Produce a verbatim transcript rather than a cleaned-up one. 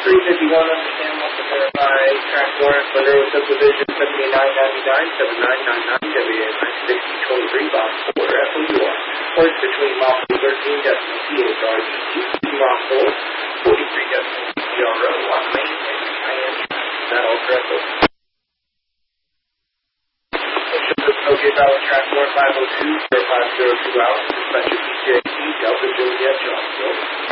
three fifty-one, understand, want to verify track warrant for Monroe Subdivision seventy-nine ninety-nine, seventy-nine ninety-nine, W A nine sixty twenty-three, box four, F O U R. Points between mile thirteen decimal P H R E T, mile four, forty-three decimal P R O, on Main and I N. Is that all correct? Okay, valid track warrant five oh two, zero five zero two hours, dispatcher P J C, Delta Juliet, Johnsville.